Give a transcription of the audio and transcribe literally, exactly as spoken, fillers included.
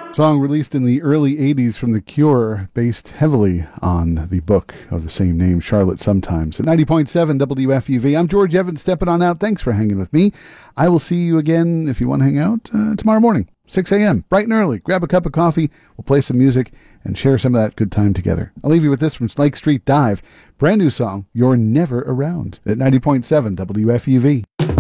Song released in the early eighties from The Cure, based heavily on the book of the same name, Charlotte Sometimes. At ninety point seven W F U V, I'm George Evans, stepping on out. Thanks for hanging with me. I will see you again, if you want to hang out, uh, tomorrow morning, six a.m., bright and early. Grab a cup of coffee, we'll play some music, and share some of that good time together. I'll leave you with this from Lake Street Dive. Brand new song, You're Never Around, at ninety point seven W F U V.